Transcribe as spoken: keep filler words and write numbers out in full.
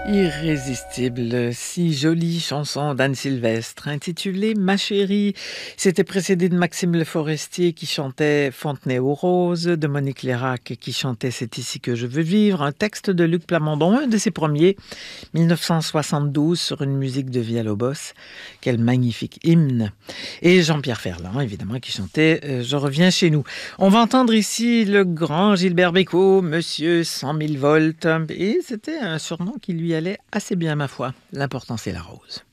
Irrésistible, si jolie chanson d'Anne Sylvestre intitulée Ma chérie. C'était précédé de Maxime Le Forestier qui chantait Fontenay aux roses, de Monique Lérac qui chantait C'est ici que je veux vivre, un texte de Luc Plamondon, un de ses premiers, mille neuf cent soixante-douze, sur une musique de Villalobos. Quel magnifique hymne. Et Jean-Pierre Ferland, évidemment, qui chantait euh, Je reviens chez nous. On va entendre ici le grand Gilbert Bécaud, Monsieur cent mille volts. Et c'était un surnom qui lui allait assez bien, ma foi. L'important, c'est la rose.